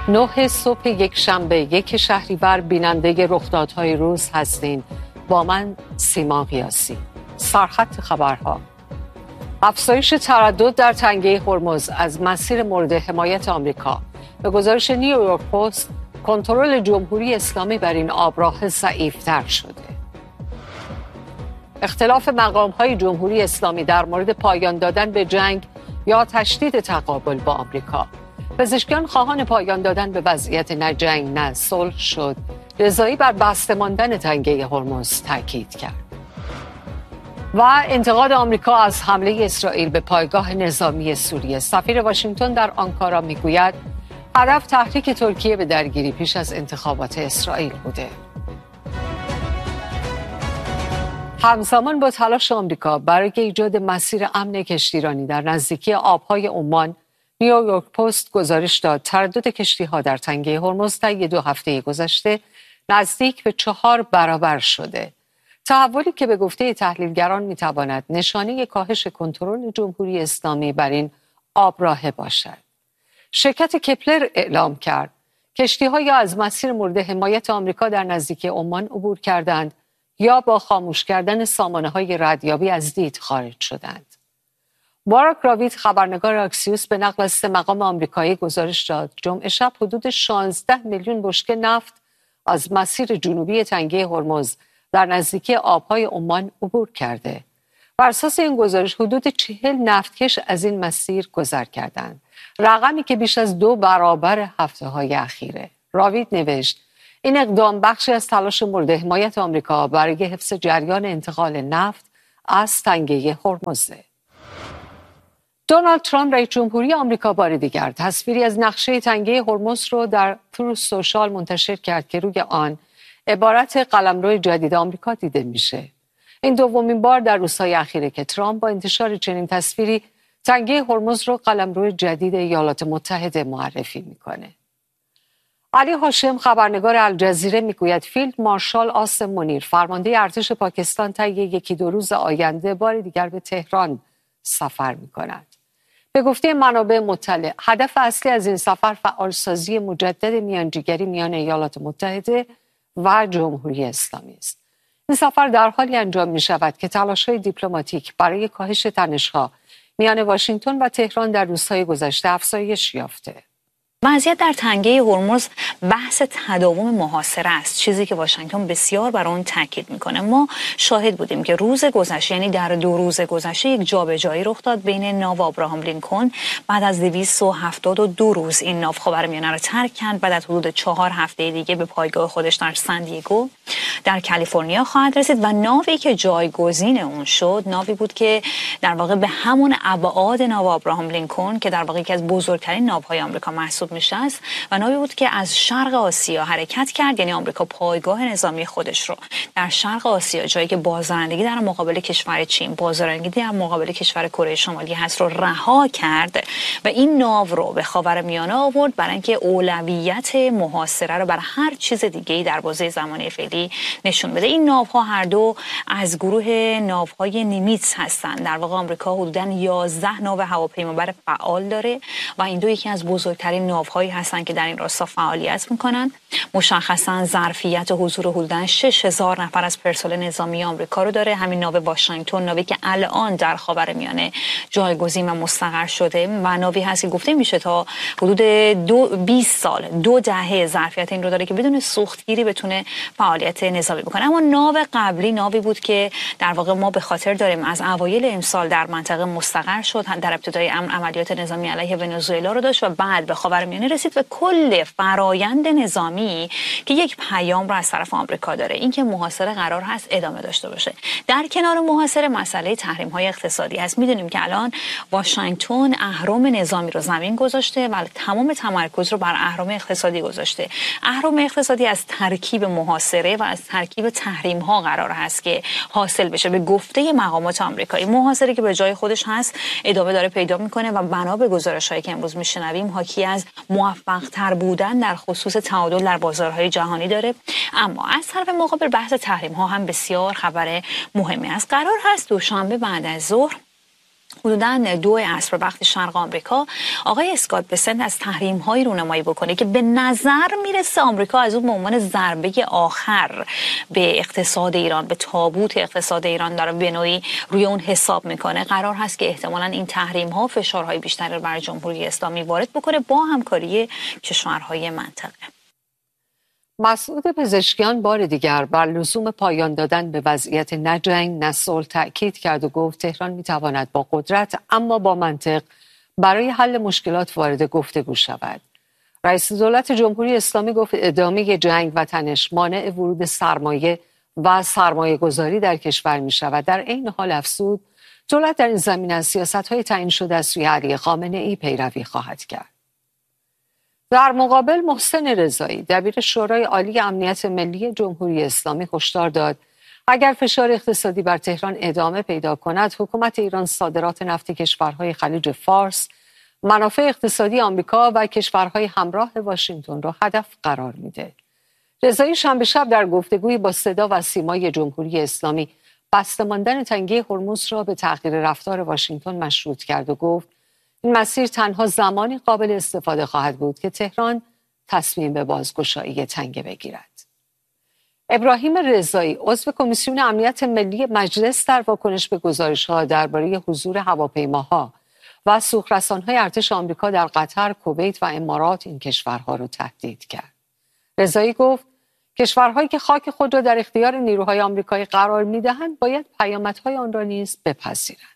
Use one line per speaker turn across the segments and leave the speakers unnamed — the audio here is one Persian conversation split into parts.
9 صبح یک شنبه 1 شهریور بیننده رخدادهای روز هستین. با من سیما قیاسی. سرخط خبرها: افزایش تردد در تنگه هرمز از مسیر مورد حمایت آمریکا. به گزارش نیویورک پست، کنترل جمهوری اسلامی بر این آبراه ضعیف‌تر شده. اختلاف مقام‌های جمهوری اسلامی در مورد پایان دادن به جنگ یا تشدید تقابل با آمریکا. پزشکان خواهان پایان دادن به وضعیت نه جنگ نه صلح شد. رضایی بر بسته ماندن تنگه هرمز تاکید کرد. و انتقاد آمریکا از حمله اسرائیل به پایگاه نظامی سوریه. سفیر واشنگتن در آنکارا میگوید هدف تحریک ترکیه به درگیری پیش از انتخابات اسرائیل بوده. همزمان با تلاش آمریکا برای ایجاد مسیر امن کشتیرانی در نزدیکی آبهای عمان، نیویورک پست گزارش داد تردد کشتی‌ها در تنگه هرمز طی 2 هفته گذشته نزدیک به 4 برابر شده. تحولی که به گفته تحلیلگران میتواند نشانه کاهش کنترل جمهوری اسلامی بر این آبراه باشد. شرکت کپلر اعلام کرد کشتی‌ها یا از مسیر مورد حمایت آمریکا در نزدیکی عمان عبور کردند یا با خاموش کردن سامانه‌های ردیابی از دید خارج شدند. مارک راوید، خبرنگار اکسیوس، به نقل از 3 مقام آمریکایی گزارش داد جمعه شب حدود 16 میلیون بشکه نفت از مسیر جنوبی تنگه هرمز در نزدیکی آبهای عمان عبور کرده. بر اساس این گزارش حدود 40 نفتکش از این مسیر گذر کردند، رقمی که بیش از 2 برابر هفته‌های اخیره. راوید نوشت این اقدام بخشی از تلاش مورد حمایت آمریکا برای حفظ جریان انتقال نفت از تنگه هرمزه. دونالد ترامپ رئیس جمهوری آمریکا بار دیگر تصویری از نقشه تنگه هرمز رو در تروث سوشال منتشر کرد که روی آن عبارت قلمرو جدید آمریکا دیده میشه. این دومین بار در روزهای اخیره که ترامپ با انتشار چنین تصویری تنگه هرمز رو قلمرو جدید ایالات متحده معرفی میکنه. علی هاشم، خبرنگار الجزیره، میگوید فیلد مارشال آسم منیر، فرمانده ارتش پاکستان، طی 1-2 روز آینده بار دیگر به تهران سفر میکند. به گفته منابع مطلع، هدف اصلی از این سفر فعالسازی مجدد میانجیگری میان ایالات متحده و جمهوری اسلامی است. این سفر در حالی انجام می شود که تلاش‌های دیپلماتیک برای کاهش تنش‌ها میان واشنگتن و تهران در روزهای گذشته افزایش یافته.
وضعیت در تنگه هرمز بحث تداوم محاصره است، چیزی که واشنگتن بسیار بر آن تاکید میکنه. ما شاهد بودیم که روز گذشته، یعنی در 2 روز گذشته، یک جابجایی رخ داد بین ناو آبراهام لینکلن. بعد از 272 روز این ناو خاورمیانه را ترک کرد. بعد از حدود 4 هفته دیگه به پایگاه خودش در سان دیگو در کالیفرنیا خواهد رسید و ناوی که جایگزین اون شد ناوی بود که در واقع به همون ابعاد ناو آبراهام لینکلن که در واقع یکی از بزرگترین ناوهای آمریکا محسوب میشه است و ناوی بود که از شرق آسیا حرکت کرد. یعنی آمریکا پایگاه نظامی خودش رو در شرق آسیا، جایی که بازدارندگی در مقابل کشور چین، بازدارندگی در مقابل کشور کره شمالی هست، رو رها کرد و این ناو رو به خاورمیانه آورد برای اینکه اولویت محاصره رو بر هر چیز دیگه‌ای در بازه زمانی فعلی نشون بده. این ناوها هر دو از گروه ناوهای نیمیتز هستند. در واقع آمریکا حدوداً 11 ناو هواپیمابر فعال داره و این دو یکی از بزرگترین ناوهایی هستند که در این راستا فعالیت میکنند. مشخصاً ظرفیت حضور حدوداً 6000 نفر از پرسنل نظامی آمریکا رو داره. همین ناو واشنگتن، ناوی که الان در خاورمیانه جایگزین و مستقر شده و ناوی هست که گفته میشه تا حدود 20 سال، 2 دهه ظرفیت این رو داره که بدون سوختگیری بتونه فعالیت نظامی بکنه. اما ناو قبلی ناوی بود که در واقع ما به خاطر داریم از اوایل امسال در منطقه مستقر شد، در ابتدای عملیات نظامی علیه ونزوئلا رو داشت و بعد به خاورمیانه رسید و کل فرایند نظامی که یک پیام رو از طرف آمریکا داره، اینکه محاصره قرار هست ادامه داشته باشه. در کنار محاصره مسئله تحریم‌های اقتصادی هست. میدونیم که الان واشنگتن اهرم نظامی رو زمین گذاشته و تمام تمرکز رو بر اهرم اقتصادی گذاشته. اهرم اقتصادی از ترکیب محاصره و از ترکیب تحریم‌ها قرار هست که حاصل بشه. به گفته مقامات آمریکایی، محاصره که به جای خودش هست ادامه داره پیدا میکنه و بنا به گزارش‌هایی که امروز میشنویم حاکی از موفق‌تر بودن در خصوص تعادل در بازارهای جهانی داره. اما از طرف مقابل بحث تحریم‌ها هم بسیار خبر مهمی است. قرار هست دوشنبه بعد از ظهر حدوداً 2 عصر وقت شرق آمریکا آقای اسکات بسنت از تحریم‌هایی رونمایی بکنه که به نظر میرسه آمریکا از اون به عنوان ضربه آخر به اقتصاد ایران، به تابوت اقتصاد ایران داره به نوعی روی اون حساب میکنه. قرار هست که احتمالاً این تحریم‌ها فشارهای بیشتری بر جمهوری اسلامی وارد بکنه با همکاری کشورهای منطقه.
مسعود پزشکیان بار دیگر بر لزوم پایان دادن به وضعیت نه جنگ نه صلح تأکید کرد و گفت تهران میتواند با قدرت اما با منطق برای حل مشکلات وارد گفتگو شود. رئیس دولت جمهوری اسلامی گفت ادامه جنگ و تنش مانع ورود سرمایه و سرمایه گذاری در کشور می شود. در عین حال افزود دولت در این زمینه از سیاست‌های تعیین شده از سوی علی خامنه‌ای پیروی خواهد کرد. در مقابل محسن رضایی دبیر شورای عالی امنیت ملی جمهوری اسلامی هشدار داد اگر فشار اقتصادی بر تهران ادامه پیدا کند حکومت ایران صادرات نفت کشورهای خلیج فارس، منافع اقتصادی آمریکا و کشورهای همراه واشنگتن را هدف قرار میده. رضایی شنبه شب در گفتگویی با صدا و سیمای جمهوری اسلامی بسته ماندن تنگه هرمز را به تغییر رفتار واشنگتن مشروط کرد و گفت این مسیر تنها زمانی قابل استفاده خواهد بود که تهران تصمیم به بازگشایی تنگه بگیرد. ابراهیم رضایی عضو کمیسیون امنیت ملی مجلس در واکنش به گزارش‌ها درباره حضور هواپیماها و سوخرسان‌های ارتش آمریکا در قطر، کویت و امارات این کشورها را تهدید کرد. رضایی گفت کشورهایی که خاک خود را در اختیار نیروهای آمریکایی قرار می‌دهند باید پیامدهای آن را نیز بپذیرند.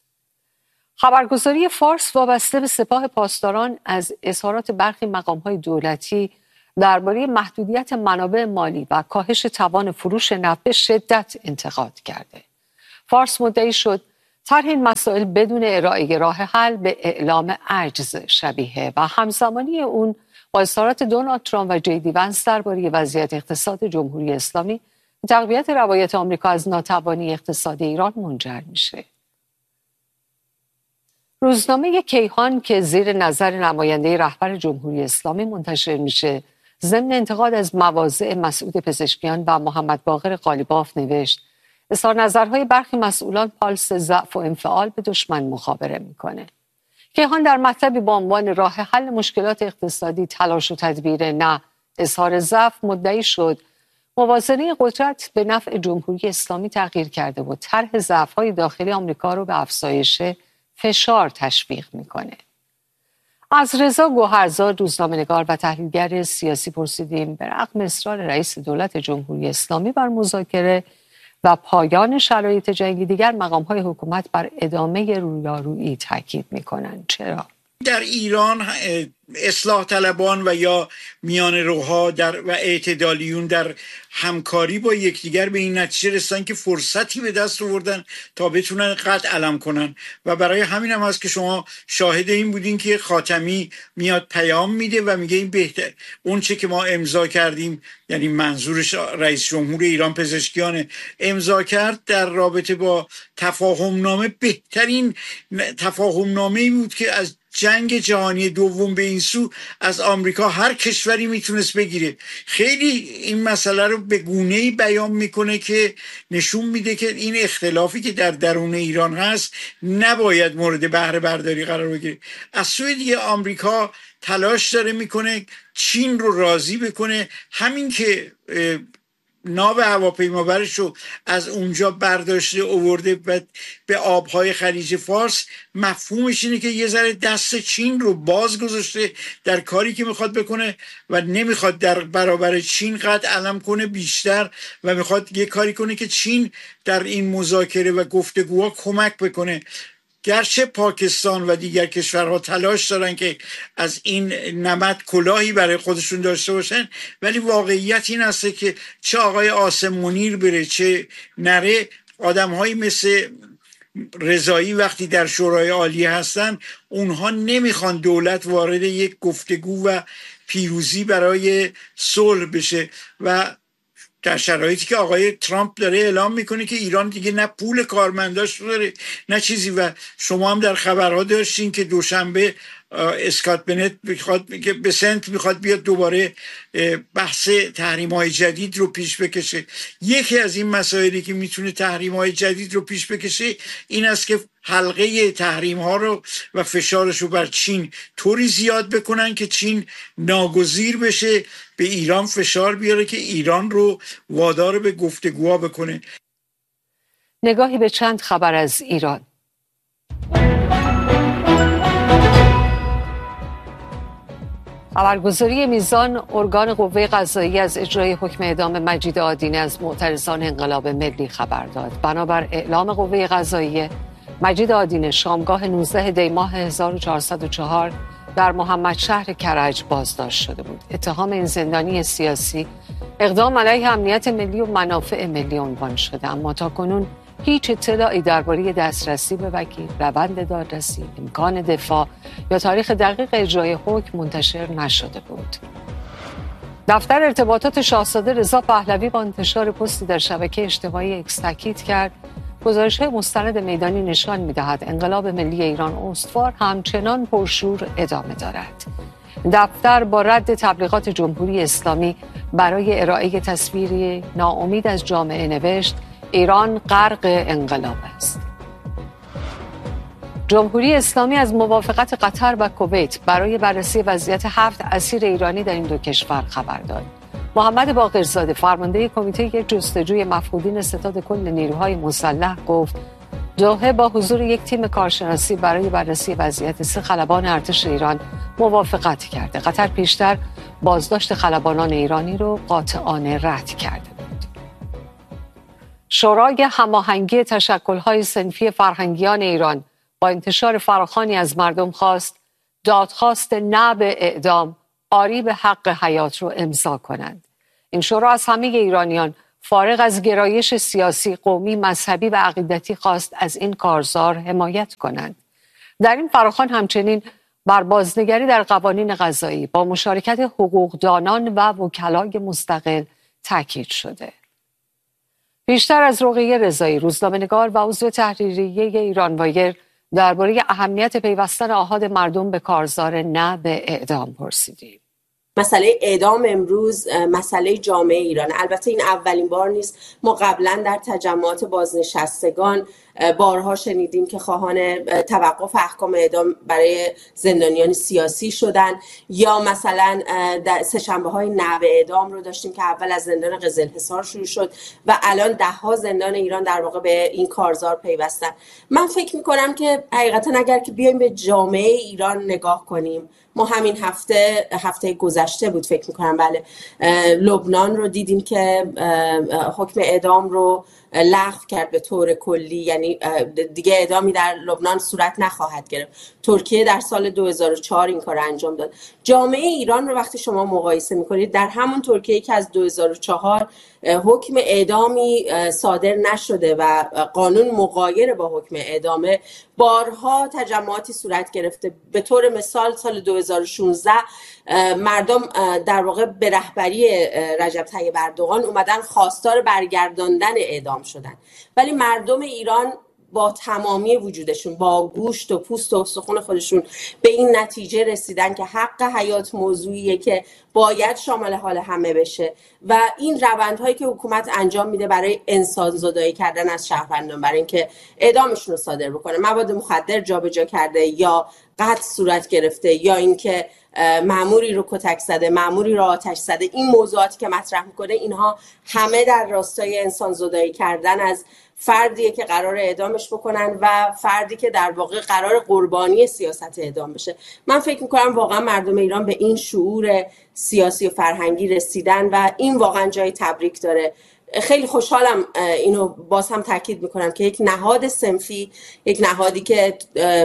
خبرگزاری فارس وابسته به سپاه پاسداران از اظهارات برخی مقام‌های دولتی درباره محدودیت منابع مالی و کاهش توان فروش نفت به شدت انتقاد کرده. فارس مدعی شد طرح این مسائل بدون ارائه راه حل به اعلام عجز شبیه و همزمانی اون با اظهارات دونالد ترامپ و جی دی ونس درباره وضعیت اقتصاد جمهوری اسلامی به تقویت روایت آمریکا از ناتوانی اقتصاد ایران منجر میشه. روزنامه کیهان که زیر نظر نماینده رهبر جمهوری اسلامی منتشر میشه ضمن انتقاد از مواضع مسعود پزشکیان و محمد باقر قالیباف نوشت اظهار نظرهای برخی مسئولان پالس ضعف و انفعال به دشمن مخابره میکنه. کیهان در مطلبی با عنوان راه حل مشکلات اقتصادی تلاش و تدبیر نه اظهار ضعف مدعی شد موازنه قدرت به نفع جمهوری اسلامی تغییر کرده و طرح ضعف‌های داخلی آمریکا رو به افزایش فشار تشویق میکنه. از رضا گوهرزاد روزنامه‌نگار و تحلیلگر سیاسی پرسیدیم به رغم اصرار رئیس دولت جمهوری اسلامی بر مذاکره و پایان شرایط جنگی دیگر مقام‌های حکومت بر ادامه رویارویی تاکید میکنند. چرا؟
در ایران اصلاح طلبان و یا میان روها و اعتدالیون در همکاری با یکدیگر به این نتیجه رسیدن که فرصتی به دست آوردن تا بتونن قطع علم کنن و برای همین هم هست که شما شاهد این بودین که خاتمی میاد پیام میده و میگه این بهتر اون چه که ما امضا کردیم، یعنی منظورش رئیس جمهور ایران پزشکیان امضا کرد در رابطه با تفاهم نامه بهترین تفاهم نامه‌ای بود که از جنگ جهانی دوم به این سو از آمریکا هر کشوری میتونست بگیره. خیلی این مسئله رو به گونه‌ای بیان میکنه که نشون میده که این اختلافی که در درون ایران هست نباید مورد بهره برداری قرار بگیره. از سوی دیگه آمریکا تلاش داره میکنه چین رو راضی بکنه، همین که ناو هواپیمابرش رو از اونجا برداشته آورده و به آبهای خلیج فارس، مفهومش اینه که یه ذره دست چین رو باز گذاشته در کاری که میخواد بکنه و نمیخواد در برابر چین قطع علم کنه بیشتر و میخواد یه کاری کنه که چین در این مذاکره و گفتگوها کمک بکنه. گرچه پاکستان و دیگر کشورها تلاش دارن که از این نمد کلاهی برای خودشون داشته باشن، ولی واقعیت این هسته که چه آقای عاصم منیر بره چه نره، آدم‌هایی مثل رضایی وقتی در شورای عالی هستن اونها نمیخوان دولت وارد یک گفتگو و پیروزی برای صلح بشه و در شرایطی که آقای ترامپ داره اعلام میکنه که ایران دیگه نه پول کارمنداش داره نه چیزی و شما هم در خبرها داشتین که دوشنبه اسکات بنت میخواد بیاد دوباره بحث تحریم‌های جدید رو پیش بکشه. یکی از این مسائلی که میتونه تحریم‌های جدید رو پیش بکشه این است که حلقه تحریم‌ها رو و فشارش رو بر چین طوری زیاد بکنن که چین ناگزیر بشه به ایران فشار بیاره که ایران رو وادار به گفتگوها بکنه.
نگاهی به چند خبر از ایران. خبرگزاری میزان ارگان قوه قضاییه از اجرای حکم اعدام مجید آدینه از معترضان انقلاب ملی خبر داد. بنابر اعلام قوه قضاییه مجید آدینه شامگاه 19 دی ماه 1404 در محمدشهر کرج بازداشت شده بود. اتهام این زندانی سیاسی اقدام علیه امنیت ملی و منافع ملی عنوان شده، اما تاکنون هیچ اطلاعی درباره دسترسی به وکیل، روند دادرسی، امکان دفاع یا تاریخ دقیق اجرای حکم منتشر نشده بود. دفتر ارتباطات شاهزاده رضا پهلوی با انتشار پستی در شبکه اجتماعی اکس تاکید کرد گزارش‌های مستند میدانی نشان می‌دهد انقلاب ملی ایران استوار همچنان پرشور ادامه دارد. دفتر با رد تبلیغات جمهوری اسلامی برای ارائه تصویری ناامید از جامعه نوشت ایران غرق انقلاب است. جمهوری اسلامی از موافقت قطر و کویت برای بررسی وضعیت 7 اسیر ایرانی در این دو کشور خبر داد. محمد باقرزاده فرمانده کمیته جستجوی مفقودین ستاد کل نیروهای مسلح گفت دوحه با حضور یک تیم کارشناسی برای بررسی وضعیت 3 خلبان ارتش ایران موافقت کرده. قطر پیشتر بازداشت خلبانان ایرانی رو قاطعانه رد کرده بود. شورای هماهنگی تشکل‌های صنفی فرهنگیان ایران با انتشار فراخوانی از مردم خواست دادخواست نه به اعدام آری به حق حیات رو امضا کنند. این شورا از همه ایرانیان فارغ از گرایش سیاسی، قومی، مذهبی و عقیدتی خواست از این کارزار حمایت کنند. در این فراخوان همچنین بر بازنگری در قوانین قضایی با مشارکت حقوقدانان و وکلای مستقل تاکید شده. بیشتر از رقیه رضایی، روزنامه‌نگار و عضو تحریریه ایرانوایر درباره اهمیت پیوستن آحاد مردم به کارزار نه به اعدام پرسیدیم.
مسئله اعدام امروز مسئله جامعه ایران. البته این اولین بار نیست. ما قبلا در تجمعات بازنشستگان بارها شنیدیم که خواهان توقف احکام اعدام برای زندانیان سیاسی شدن، یا مثلا سه‌شنبه‌های نه به اعدام رو داشتیم که اول از زندان قزلحصار شروع شد و الان 10 زندان ایران در واقع به این کارزار پیوستن. من فکر می‌کنم که حقیقتا اگر که بیایم به جامعه ایران نگاه کنیم، ما همین هفته گذشته بود فکر میکنم، بله، لبنان رو دیدیم که حکم اعدام رو لغو کرد به طور کلی، یعنی دیگه اعدامی در لبنان صورت نخواهد گرفت. ترکیه در سال 2004 این کار انجام داد. جامعه ایران رو وقتی شما مقایسه میکنید، در همون ترکیه که از 2004 حکم اعدامی صادر نشده و قانون مغایر با حکم اعدامه، بارها تجمعاتی صورت گرفته. به طور مثال سال 2016 مردم در واقع به رهبری رجب طیب اردوغان اومدن خواستار برگرداندن اعدام شدن، ولی مردم ایران با تمامی وجودشون، با گوشت و پوست و استخوان خودشون به این نتیجه رسیدن که حق حیات موضوعیه که باید شامل حال همه بشه و این روندهایی که حکومت انجام میده برای انسان‌زدایی کردن از شهروندان، برای اینکه اعدامشون رو صادر بکنه، مواد مخدر جابجا کرده یا قتل صورت گرفته یا اینکه مأموری رو کتک زده، مأموری رو آتش زده، این موضوعاتی که مطرح میکنه اینها همه در راستای انسان‌زدایی کردن از فردیه که قرار اعدامش بکنن و فردی که در واقع قرار قربانی سیاست اعدام بشه. من فکر میکنم واقعا مردم ایران به این شعور سیاسی و فرهنگی رسیدن و این واقعا جای تبریک داره. خیلی خوشحالم، اینو باز هم تاکید میکنم، که یک نهاد صنفی، یک نهادی که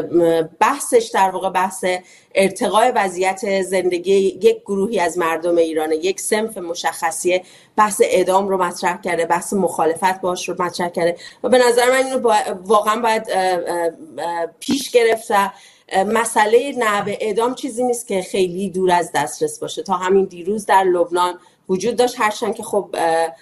بحثش در واقع بحث ارتقاء وضعیت زندگی یک گروهی از مردم ایران، یک صنف مشخصی، بحث اعدام رو مطرح کرده، بحث مخالفت باش رو مطرح کرده و به نظر من اینو واقعا باید پیش گرفت. مسئله نه به اعدام چیزی نیست که خیلی دور از دسترس باشه. تا همین دیروز در لبنان وجود داشت، هرچند که خب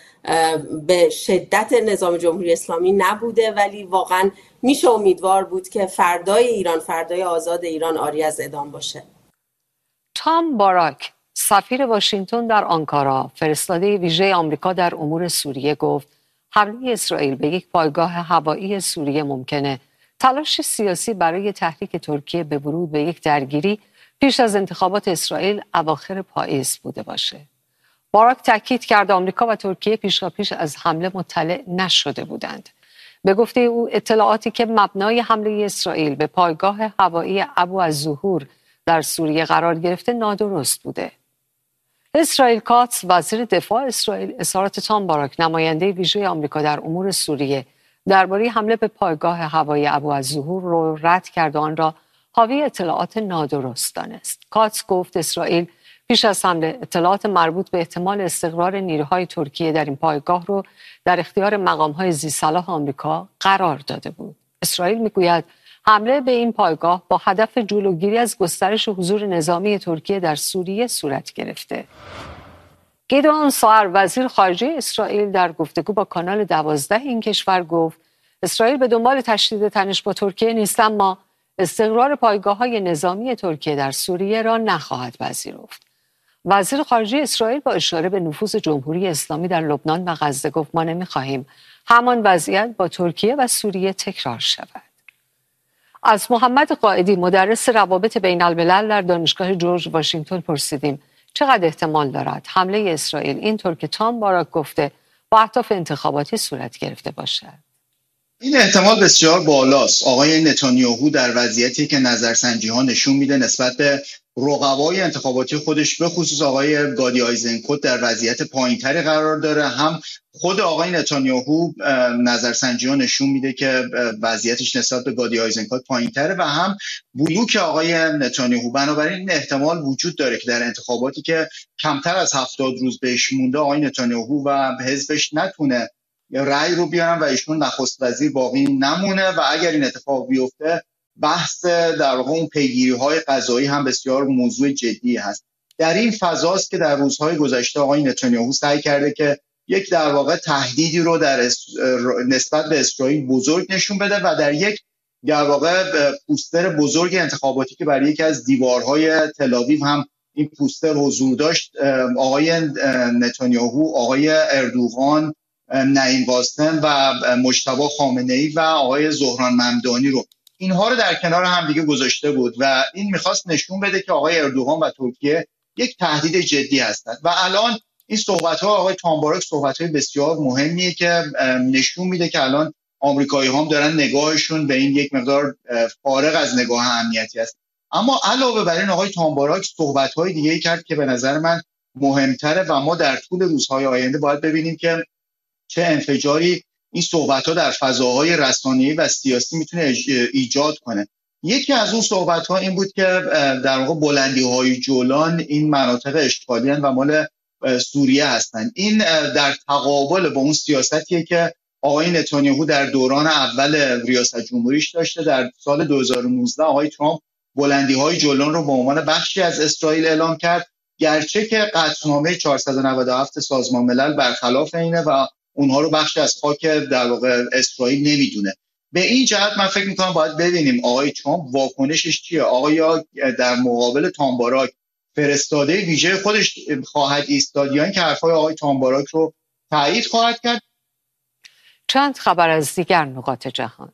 به شدت نظام جمهوری اسلامی نبوده، ولی واقعا میشه امیدوار بود که فردای ایران، فردای آزاد ایران عاری از اعدام باشه.
تام باراک، سفیر واشنگتن در آنکارا، فرستاده ویژه آمریکا در امور سوریه، گفت حمله اسرائیل به یک پایگاه هوایی سوریه ممکنه تلاش سیاسی برای تحریک ترکیه به ورود به یک درگیری پیش از انتخابات اسرائیل اواخر پاییز بوده باشه. باراک تاکید کرد آمریکا و ترکیه پیشاپیش از حمله مطلع نشده بودند. به گفته او اطلاعاتی که مبنای حمله اسرائیل به پایگاه هوایی ابو الظهور در سوریه قرار گرفته نادرست بوده. اسرائیل کاتس، وزیر دفاع اسرائیل، اظهارات تام باراک، نماینده ویژه آمریکا در امور سوریه، درباره حمله به پایگاه هوایی ابو الظهور رو رد کرد و آن را حاوی اطلاعات نادرست دانست. کاتس گفت اسرائیل پیش از حمله اطلاعات مربوط به احتمال استقرار نیروهای ترکیه در این پایگاه رو در اختیار مقام‌های ذی‌صلاح آمریکا قرار داده بود. اسرائیل میگوید حمله به این پایگاه با هدف جلوگیری از گسترش حضور نظامی ترکیه در سوریه صورت گرفته. گیدئون ساعر، وزیر خارجه اسرائیل، در گفتگو با کانال 12 این کشور گفت اسرائیل به دنبال تشدید تنش با ترکیه نیست، اما استقرار پایگاه‌های نظامی ترکیه در سوریه را نخواهد پذیرفت. وزیر خارجه اسرائیل با اشاره به نفوذ جمهوری اسلامی در لبنان و غزه گفت ما نمی‌خواهیم همان وضعیت با ترکیه و سوریه تکرار شود. از محمد قائدی، مدرس روابط بین الملل در دانشگاه جورج واشنگتن، پرسیدیم چقدر احتمال دارد حمله اسرائیل اینطور که تام باراک گفته با اهداف انتخاباتی صورت گرفته باشد؟
این احتمال بسیار بالاست. آقای نتانیاهو در وضعیتی که نظرسنجی‌ها نشون میده نسبت به رقبای انتخاباتی خودش، به خصوص آقای گادی آیزنکوت، در وضعیت پایین‌تری قرار داره. هم خود آقای نتانیاهو نظرسنجی‌ها نشون میده که وضعیتش نسبت به گادی آیزنکوت پایین‌تره و هم بلوک آقای نتانیاهو. بنابراین این احتمال وجود داره که در انتخاباتی که کمتر از 70 روز بهش مونده آقای نتانیاهو و حزبش نتونه رأی رو بیارن و ایشون نخست وزیر باقی نمونه و اگر این اتفاق بیفته بحث در واقع اون پیگیری‌های قضایی هم بسیار موضوع جدی هست. در این فضاست که در روزهای گذشته آقای نتانیاهو سعی کرده که یک در واقع تهدیدی رو نسبت به اسرائیل بزرگ نشون بده و در یک در واقع پوستر بزرگ انتخاباتی که برای یکی از دیوارهای تل‌آویو هم این پوستر حضور داشت، آقای نتانیاهو، آقای اردوغان، نعیم قاسم و مجتبی خامنه‌ای و آقای زهران ممدانی رو اینها رو در کنار هم دیگه گذاشته بود و این میخواست نشون بده که آقای اردوغان و ترکیه یک تهدید جدی هستند. و الان این صحبت‌ها آقای تام باراک صحبت‌های بسیار مهمیه که نشون میده که الان آمریکایی‌ها هم دارن نگاهشون به این یک مقدار فارغ از نگاه امنیتی است. اما علاوه بر این آقای تام باراک صحبت‌های دیگه‌ای کرد که به نظر من مهم‌تره و ما در طول روزهای آینده باید ببینیم که چه انفجاری این صحبت‌ها در فضاهای رسانه‌ای و سیاسی میتونه ایجاد کنه. یکی از اون صحبت‌ها این بود که در واقع بلندی‌های جولان این مناطق اشغالی و مال سوریه هستن. این در تقابل با اون سیاستیه که آقای نتانیاهو در دوران اول ریاست جمهوریش داشته. در سال 2019 آقای ترامپ بلندی‌های جولان رو به عنوان بخشی از اسرائیل اعلام کرد، گرچه که قطعنامه 497 سازمان ملل برخلاف اینه و اونها رو بخشی از خاک در واقع اسرائیل نمیدونه. به این جهت من فکر میکنم باید ببینیم آقای ترامپ واکنشش چیه. آقا در مقابل تام باراک فرستاده ویژه خودش خواهد ایستاد یا اینکه حرفای آقای تام باراک رو تایید خواهد کرد؟
چند خبر از دیگر نقاط جهان.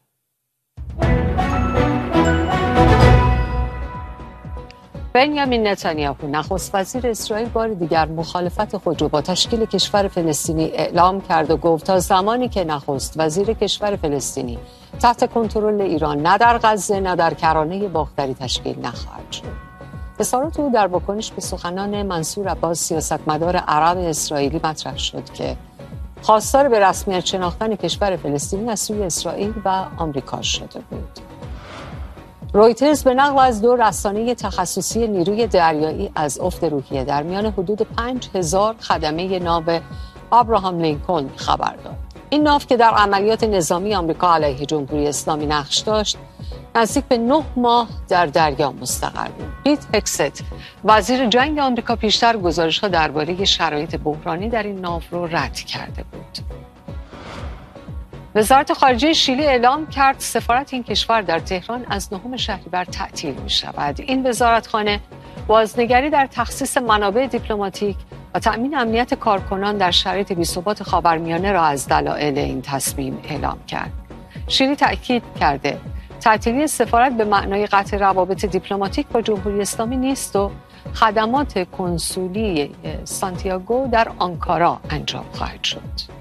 بنیامین نتانیاهو، نخست وزیر اسرائیل، بار دیگر مخالفت خود را با تشکیل کشور فلسطینی اعلام کرد و گفت تا زمانی که نخست وزیر کشور فلسطینی تحت کنترل ایران نه در غزه نه در کرانه باختری تشکیل نخواهد شد. اظهارات او در واکنش به سخنان منصور عباس، سیاستمدار عرب اسرائیلی، مطرح شد که خواستار به رسمیت شناختن کشور فلسطینی از سوی اسرائیل و آمریکا شده بود. رویترز به نقل از دو رسانه تخصصی نیروی دریایی از افت روحیه در میان حدود 5000 خدمه ناو ابراهام لینکلن خبر داد. این ناو که در عملیات نظامی آمریکا علیه جمهوری اسلامی نقش داشت، نزدیک به 9 ماه در دریا مستقر بود. پیت هکست وزیر جنگ آمریکا پیشتر گزارش‌ها درباره شرایط بحرانی در این ناو رو رد کرده بود. وزارت خارجه شیلی اعلام کرد سفارت این کشور در تهران از 9 شهریور تعطیل می شود. این وزارتخانه بازنگری در تخصیص منابع دیپلماتیک و تأمین امنیت کارکنان در شرایط بی‌ثبات خاورمیانه را از دلایل این تصمیم اعلام کرد. شیلی تأکید کرده تعطیلی سفارت به معنای قطع روابط دیپلماتیک با جمهوری اسلامی نیست و خدمات کنسولی سانتیاگو در آنکارا انجام خواهد شد.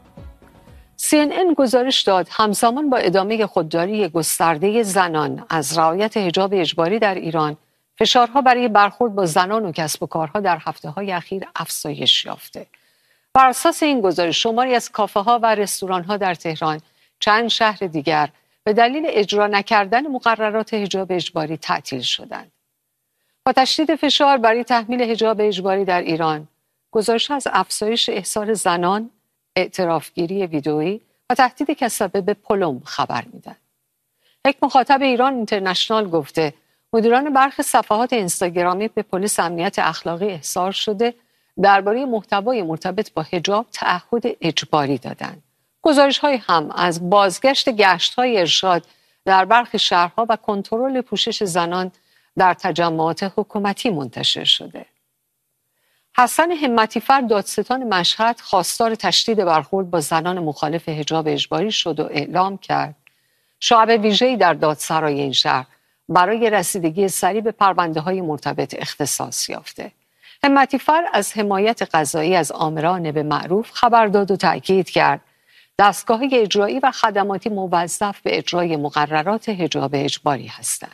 CNN گزارش داد همزمان با ادامه خودداری گسترده زنان از رعایت حجاب اجباری در ایران، فشارها برای برخورد با زنان و کسب و کارها در هفته‌های اخیر افزایش یافته. بر اساس این گزارش شماری از کافه‌ها و رستوران‌ها در تهران، چند شهر دیگر به دلیل اجرا نکردن مقررات حجاب اجباری تعطیل شدند. با تشدید فشار برای تحمیل حجاب اجباری در ایران، گزارش از افزایش احضار زنان، اعترافگیری ویدئویی و تهدید کسبه به پلم خبر میدن. یک مخاطب ایران اینترنشنال گفته مدیران برخی صفحات اینستاگرامی به پلیس امنیت اخلاقی احضار شده درباره محتوای مرتبط با حجاب تعهد اجباری دادند. گزارش‌های هم از بازگشت گشت‌های ارشاد در برخی شهرها و کنترل پوشش زنان در تجمعات حکومتی منتشر شده. حسن همتیفر دادستان مشهد خواستار تشدید برخورد با زنان مخالف حجاب اجباری شد و اعلام کرد شعب ویژه‌ای در دادسرای این شهر برای رسیدگی سریع به پرونده‌های مرتبط اختصاص یافته. همتیفر از حمایت قضایی از آمران به معروف خبر داد و تأکید کرد دستگاه‌های اجرایی و خدماتی موظف به اجرای مقررات حجاب اجباری هستند.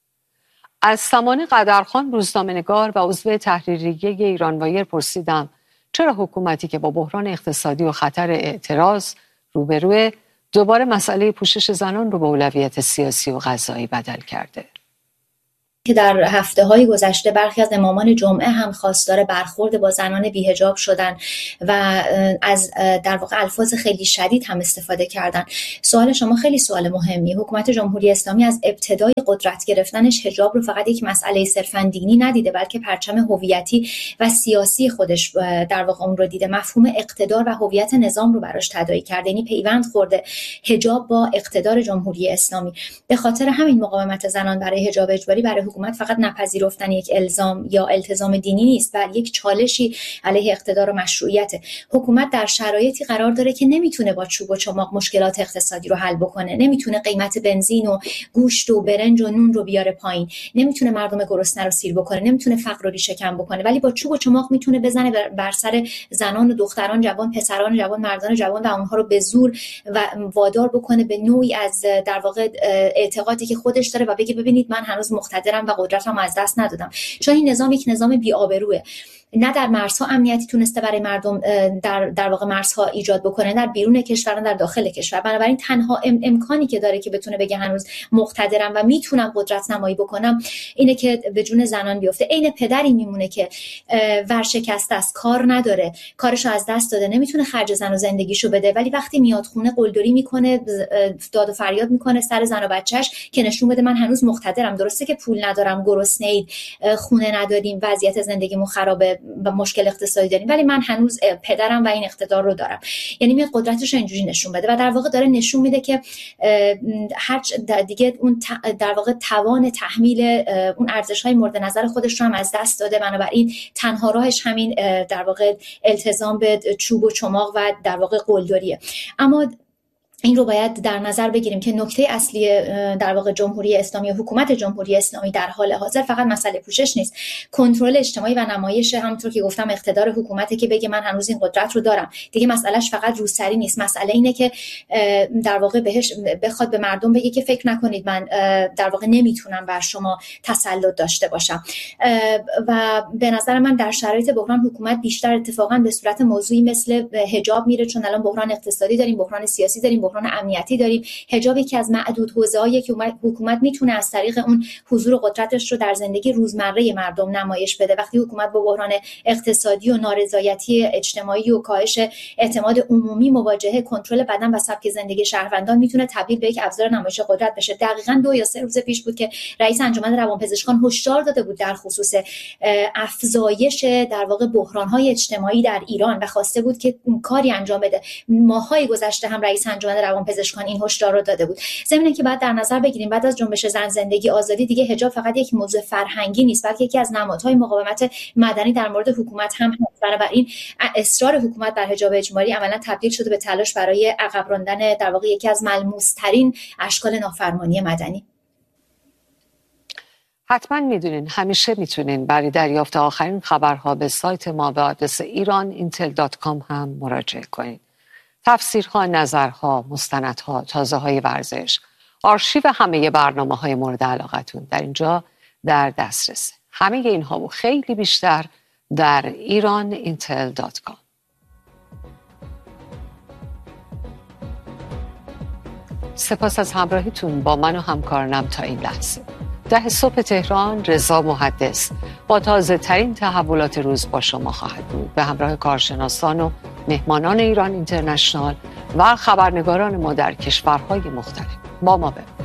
از سمانه قدرخان روزنامه‌نگار و عضو تحریریه ایرانوایر پرسیدم چرا حکومتی که با بحران اقتصادی و خطر اعتراض روبروه دوباره مسئله پوشش زنان رو به اولویت سیاسی و قضایی بدل کرده.
که در هفته‌های گذشته برخی از امامان جمعه هم خواستار برخورد با زنان بی‌حجاب شدن و از در واقع الفاظ خیلی شدید هم استفاده کردن. سوال شما خیلی سوال مهمی. حکومت جمهوری اسلامی از ابتدای قدرت گرفتنش حجاب رو فقط یک مسئله صرفاً دینی ندیده، بلکه پرچم هویتی و سیاسی خودش در واقع اون رو دیده. مفهوم اقتدار و هویت نظام رو براش تداعی کرده، یعنی پیوند خورده حجاب با اقتدار جمهوری اسلامی. به خاطر همین مقاومت زنان برای حجاب اجباری برای حکومت فقط نپذیرفتن یک الزام یا التزام دینی نیست، بلکه یک چالشی علیه اقتدار و مشروعیت. حکومت در شرایطی قرار داره که نمیتونه با چوب و چماق مشکلات اقتصادی رو حل بکنه، نمیتونه قیمت بنزین و گوشت و برنج و نون رو بیاره پایین، نمیتونه مردم گرسنه رو سیر بکنه، نمیتونه فقر رو ریشه کن بکنه، ولی با چوب و چماق میتونه بزنه بر سر زنان و دختران جوان، پسران جوان، مردان جوان و اونها رو به زور و وادار بکنه به نوعی از در واقع اعتقادی که خودش داره و بگه ببینید من هنوز مقتدرم و قدرتم از دست ندادم. چون این نظام یک نظام بی‌آبروئه. نه در مرزها امنیتی تونسته برای مردم در واقع مرزها ایجاد بکنه، در بیرون کشور، در داخل کشور. بنابراین تنها امکانی که داره که بتونه بگه هنوز مقتدرم و میتونم قدرت نمایی بکنم اینه که به جون زنان بیفته. عین پدری میمونه که ورشکسته است، کار نداره، کارشو از دست داده، نمیتونه خرج زن و زندگیشو بده، ولی وقتی میاد خونه قلدری میکنه، داد و فریاد میکنه سر زن و بچهش که نشون بده من هنوز مقتدرم. درسته که پول ندارم، گرسنه‌اید، خونه نداریم، وضعیت زندگیمون خرابه و مشکل اقتصادی داریم، ولی من هنوز پدرم و این اقتدار رو دارم. یعنی میاد قدرتش رو اینجوری نشون بده و در واقع داره نشون میده که هر دیگه اون در واقع توان تحمیل اون ارزش‌های مورد نظر خودش رو هم از دست داده. بنابراین تنها راهش همین در واقع التزام به چوب و چماق و در واقع قلدریه. اما این رو باید در نظر بگیریم که نکته اصلی در واقع جمهوری اسلامی و حکومت جمهوری اسلامی در حال حاضر فقط مسئله پوشش نیست، کنترل اجتماعی و نمایش، همونطور که گفتم اقتدار حکومته که بگه من هنوز این قدرت رو دارم. دیگه مسئلهش فقط روسری نیست، مسئله اینه که در واقع بهش بخواد به مردم بگه که فکر نکنید من در واقع نمیتونم بر شما تسلط داشته باشم. و به نظر من در شرایط بحران حکومت بیشتر اتفاقا به صورت موضوعی مثل حجاب میره، چون الان بحران اقتصادی داریم، بحران سیاسی داریم، بحران امنیتی داریم. حجاب یکی از معدود حوزه‌هایی که حکومت میتونه از طریق اون حضور قدرتش رو در زندگی روزمره مردم نمایش بده. وقتی حکومت با بحران اقتصادی و نارضایتی اجتماعی و کاهش اعتماد عمومی مواجهه، کنترل بدن و سبک زندگی شهروندان میتونه تبدیل به یک ابزار نمایش قدرت بشه. دقیقاً 2 یا 3 روز پیش بود که رئیس انجمن روانپزشکان هشدار داده بود در خصوص افزایش در واقع بحران‌های اجتماعی در ایران و خواسته بود که کاری انجام بده. ماه‌های گذشته هم رئیس انجمن روانپزشکان این هشدار رو داده بود. ضمن که بعد در نظر بگیریم بعد از جنبش زن زندگی آزادی دیگه حجاب فقط یک موضوع فرهنگی نیست، بلکه یکی از نمادهای مقاومت مدنی در مورد حکومت هم هست. بنابراین اصرار حکومت بر حجاب اجباری عملاً تبدیل شده به تلاش برای عقب راندن در واقع یکی از ملموس‌ترین اشکال نافرمانی مدنی.
حتما میدونین همیشه میتونین برای دریافت آخرین خبرها به سایت ما به آدرس iranintel.com هم مراجعه کنین. تفسیرها، نظرها، مستندها، تازه‌های ورزش، آرشیو همه برنامه‌های مورد علاقتون در اینجا در دسترس. همه اینها و خیلی بیشتر در iranintel.com. سپاس از همراهیتون با من و همکارانم تا این لحظه. 10 صبح تهران رضا محدث با تازه ترین تحولات روز با شما خواهد بود به همراه کارشناسان و مهمانان ایران اینترنشنال و خبرنگاران ما در کشورهای مختلف. با ما بمونید.